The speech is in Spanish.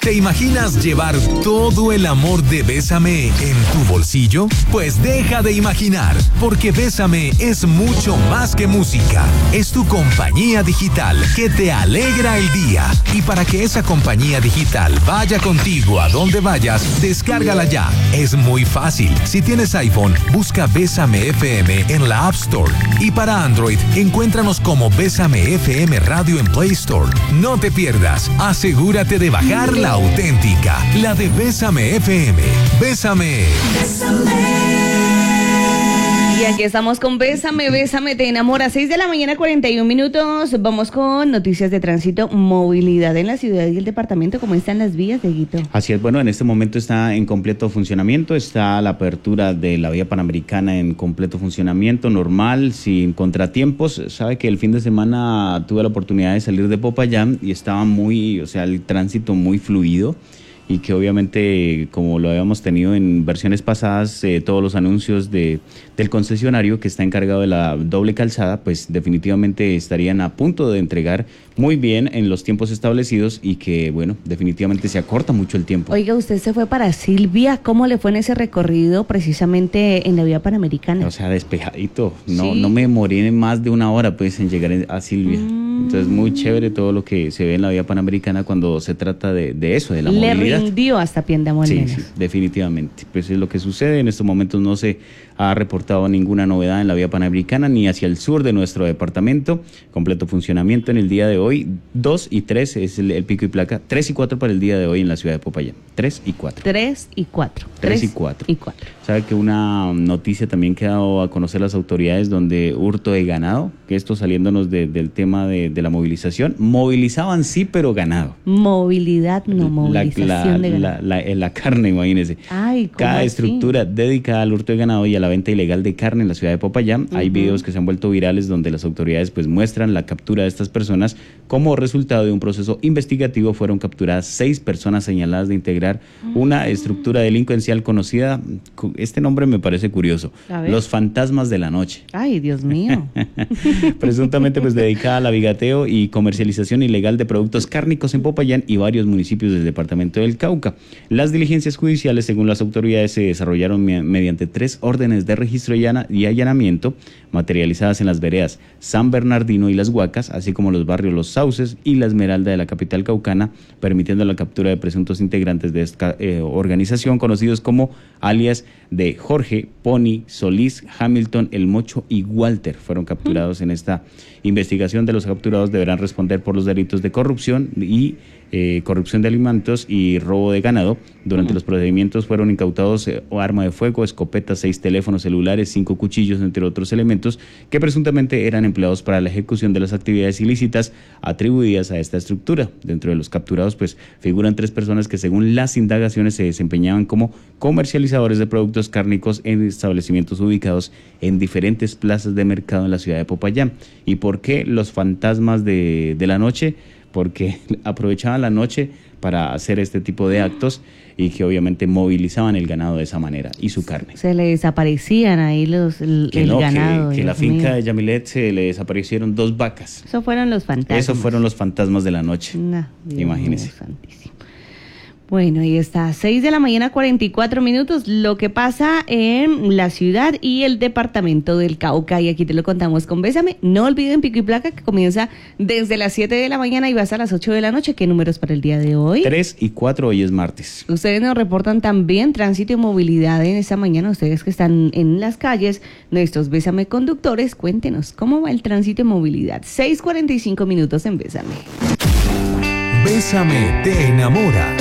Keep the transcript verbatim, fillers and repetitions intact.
¿Te imaginas llevar todo el amor de Bésame en tu bolsillo? Pues deja de imaginar, porque Bésame es mucho más que música. Es tu compañía digital que te alegra el día. Y para que esa compañía digital vaya contigo a donde vayas, descárgala ya. Es muy fácil. Si tienes iPhone, busca Bésame F M en la App Store. Y para Android, encuéntranos como Bésame F M Radio en Play Store. No te pierdas. Asegúrate de bajar la auténtica, la de Bésame F M. Bésame. Y aquí estamos con Bésame, Bésame, te enamora. seis de la mañana, cuarenta y un minutos. Vamos con noticias de tránsito, movilidad en la ciudad y el departamento. ¿Cómo están las vías, Dieguito? Así es, bueno, en este momento está en completo funcionamiento. Está la apertura de la vía panamericana en completo funcionamiento, normal, sin contratiempos. Sabe que el fin de semana tuve la oportunidad de salir de Popayán y estaba muy, o sea, el tránsito muy fluido. Y que obviamente, como lo habíamos tenido en versiones pasadas, eh, todos los anuncios de, del concesionario que está encargado de la doble calzada, pues definitivamente estarían a punto de entregar muy bien en los tiempos establecidos y que, bueno, definitivamente se acorta mucho el tiempo. Oiga, usted se fue para Silvia, ¿cómo le fue en ese recorrido precisamente en la vía panamericana? O sea, despejadito, no, ¿Sí? no me demoré más de una hora pues en llegar a Silvia. Mm. Entonces, muy chévere todo lo que se ve en la vía panamericana cuando se trata de, de eso, de la le movilidad. Le rindió hasta Piendamón. Sí, sí, definitivamente. Pues es lo que sucede. En estos momentos no se ha reportado ninguna novedad en la vía panamericana ni hacia el sur de nuestro departamento. Completo funcionamiento en el día de hoy. dos y tres es el, el pico y placa. tres y cuatro para el día de hoy en la ciudad de Popayán. tres y cuatro. tres y cuatro. tres y cuatro. y cuatro. Sabe que una noticia también que ha dado a conocer las autoridades donde hurto de ganado, que esto saliéndonos de, del tema de, de la movilización, movilizaban sí, pero ganado. Movilidad, no movilización la, la, de ganado. La, la, la carne, imagínese. Ay, ¿cómo Cada así? estructura dedicada al hurto de ganado y a la venta ilegal de carne en la ciudad de Popayán. Uh-huh. Hay videos que se han vuelto virales donde las autoridades pues muestran la captura de estas personas. Como resultado de un proceso investigativo fueron capturadas seis personas señaladas de integrar uh-huh. una estructura delincuencial conocida. Este nombre me parece curioso. Los fantasmas de la noche. Ay, Dios mío. Presuntamente pues dedicada al abigateo y comercialización ilegal de productos cárnicos en Popayán y varios municipios del departamento del Cauca. Las diligencias judiciales, según las autoridades, se desarrollaron me- mediante tres órdenes de registro y, allana- y allanamiento materializadas en las veredas San Bernardino y Las Huacas, así como los barrios Los Sauces y La Esmeralda de la capital caucana, permitiendo la captura de presuntos integrantes de esta eh, organización, conocidos como alias de Jorge, Pony, Solís, Hamilton, El Mocho y Walter. Fueron capturados en esta investigación. De los capturados deberán responder por los delitos de corrupción y eh, corrupción de alimentos y robo de ganado. Durante uh-huh. los procedimientos fueron incautados eh, arma de fuego, escopetas, seis teléfonos celulares, cinco cuchillos, entre otros elementos que presuntamente eran empleados para la ejecución de las actividades ilícitas atribuidas a esta estructura. Dentro de los capturados pues figuran tres personas que según las indagaciones se desempeñaban como comercializadores de productos cárnicos en establecimientos ubicados en diferentes plazas de mercado en la ciudad de Popayán. ¿Y por qué los fantasmas de, de la noche? Porque aprovechaban la noche para hacer este tipo de actos y que obviamente movilizaban el ganado de esa manera y su carne. Se le desaparecían ahí los el, que el no, ganado. Que, que la finca mío. de Yamilet se le desaparecieron dos vacas. Eso fueron los fantasmas. Eso fueron los fantasmas de la noche. No, imagínese. Bueno, ahí está, seis de la mañana, cuarenta y cuatro minutos, lo que pasa en la ciudad y el departamento del Cauca, y aquí te lo contamos con Bésame. No olviden Pico y Placa, que comienza desde las siete de la mañana y va hasta las ocho de la noche. ¿Qué números para el día de hoy? tres y cuatro, hoy es martes. Ustedes nos reportan también tránsito y movilidad en esta mañana, ustedes que están en las calles, nuestros Bésame conductores, cuéntenos, ¿cómo va el tránsito y movilidad? seis cuarenta y cinco minutos en Bésame. Bésame te enamora.